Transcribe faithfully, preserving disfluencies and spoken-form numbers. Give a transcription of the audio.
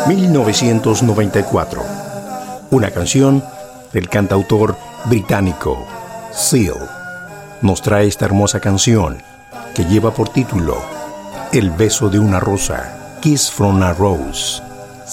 mil novecientos noventa y cuatro. Una canción del cantautor británico Seal nos trae esta hermosa canción que lleva por título El beso de una rosa, Kiss from a Rose.